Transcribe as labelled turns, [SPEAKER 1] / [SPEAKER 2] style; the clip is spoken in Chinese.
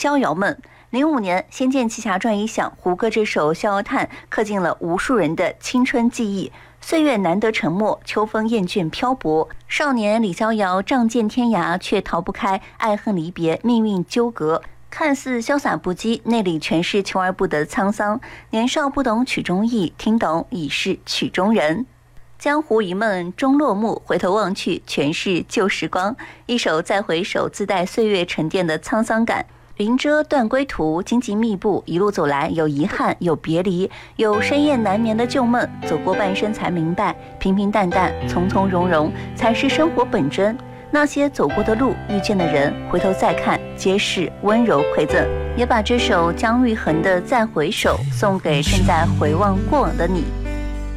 [SPEAKER 1] 逍遥梦》。05年，《仙剑奇侠传》一响，胡歌这首《逍遥叹》刻进了无数人的青春记忆。岁月难得沉默，秋风厌倦漂泊。少年李逍遥仗剑天涯，却逃不开爱恨离别、命运纠葛。看似潇洒不羁，内里全是求而不得的沧桑。年少不懂曲中意，听懂已是曲中人。江湖一梦终落幕，回头望去，全是旧时光。一首再回首，自带岁月沉淀的沧桑感。云遮断归途，荆棘密布，一路走来，有遗憾，有别离，有深夜难眠的旧梦。走过半生才明白，平平淡淡，从从容容，才是生活本真。那些走过的路，遇见的人，回头再看，皆是温柔馈赠。也把这首姜育恒的《再回首》送给正在回望过往的你。